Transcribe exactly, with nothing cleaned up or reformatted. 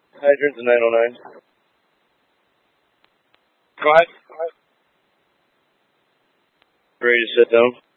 Hydrants and nine oh nine. Go ahead. Go ahead. Ready to sit down?